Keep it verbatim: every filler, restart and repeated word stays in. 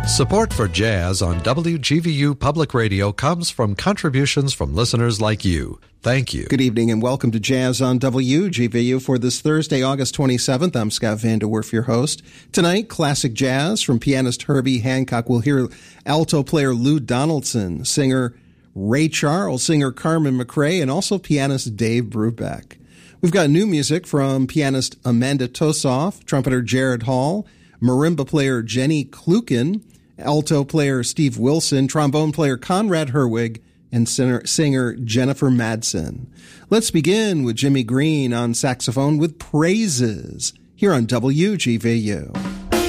Support for jazz on W G V U Public Radio comes from contributions from listeners like you. Thank you. Good evening and welcome to Jazz on W G V U for this Thursday, August twenty-seventh. I'm Scott Vanderwerf, your host. Tonight, classic jazz from pianist Herbie Hancock. We'll hear alto player Lou Donaldson, singer Ray Charles, singer Carmen McRae, and also pianist Dave Brubeck. We've got new music from pianist Amanda Tosoff, trumpeter Jared Hall, marimba player Jenny Klukin, alto player Steve Wilson, trombone player Conrad Herwig, and singer, singer Jennifer Madsen. Let's begin with Jimmy Green on saxophone with Praises here on W G V U.